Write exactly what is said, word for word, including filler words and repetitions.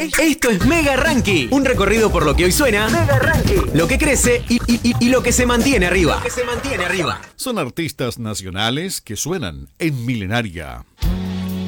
Esto es Mega Ranking, un recorrido por lo que hoy suena, Mega Ranking, lo que crece y, y, y, y lo que se mantiene arriba. Lo que se mantiene arriba. Son artistas nacionales que suenan en Milenaria.